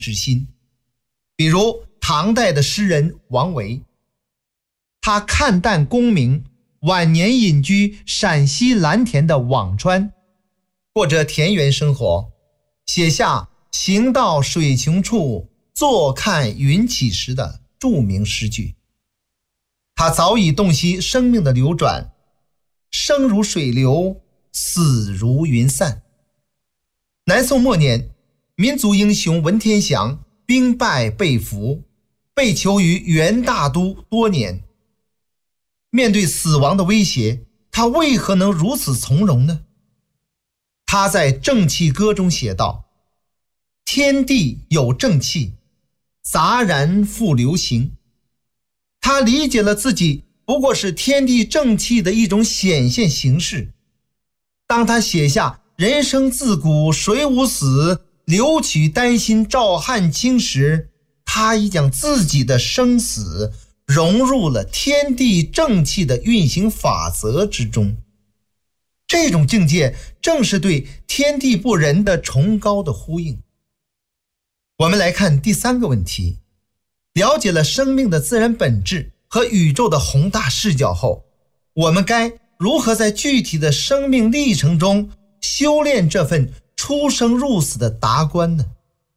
之心。比如唐代的诗人王维，他看淡功名，晚年隐居陕西蓝田的辋川，过着田园生活，写下行到水穷处，坐看云起时的著名诗句。他早已洞悉生命的流转，生如水流，死如云散。南宋末年，民族英雄文天祥兵败被俘，被囚于元大都多年。面对死亡的威胁，他为何能如此从容呢？他在《正气歌》中写道：天地有正气，杂然复流行。他理解了自己不过是天地正气的一种显现形式。当他写下人生自古谁无死，留取丹心照汗青时，他已将自己的生死融入了天地正气的运行法则之中。这种境界正是对天地不仁的崇高的呼应。我们来看第三个问题，了解了生命的自然本质和宇宙的宏大视角后，我们该如何在具体的生命历程中修炼这份出生入死的达观呢？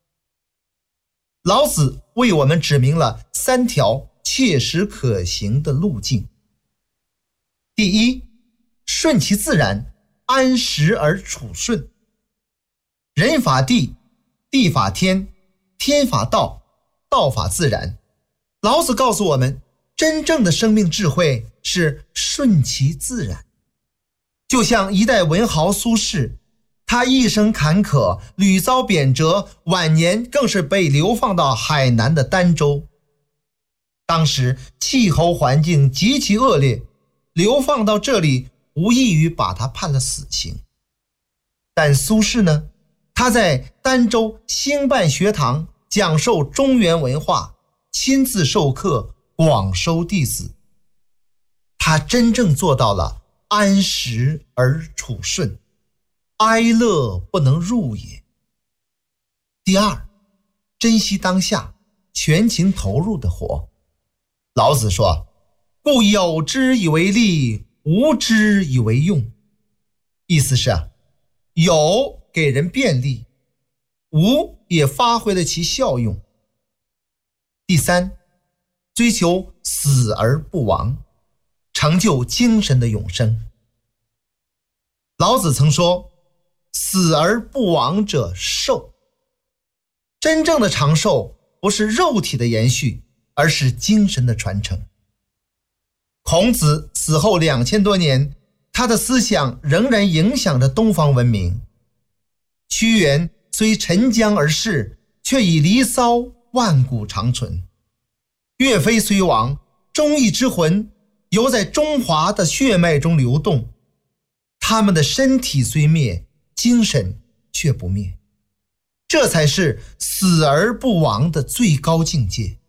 老子为我们指明了3条切实可行的路径。第一，顺其自然，安时而处顺。人法地，地法天，天法道，道法自然。老子告诉我们，真正的生命智慧是顺其自然。就像一代文豪苏轼，他一生坎坷，屡遭贬谪，晚年更是被流放到海南的儋州。当时气候环境极其恶劣，流放到这里无异于把他判了死刑。但苏轼呢，他在儋州兴办学堂，讲授中原文化，亲自授课，广收弟子。他真正做到了安时而处顺，哀乐不能入也。第二，珍惜当下，全情投入的活。老子说，故有之以为利，无之以为用。意思是有给人便利，无也发挥了其效用。第三，追求死而不亡，成就精神的永生。老子曾说，死而不亡者寿。真正的长寿不是肉体的延续，而是精神的传承。孔子死后2000多年，他的思想仍然影响着东方文明。屈原虽沉江而逝，却以离骚万古长存。岳飞虽亡，忠义之魂犹在中华的血脉中流动。他们的身体虽灭，精神却不灭。这才是死而不亡的最高境界。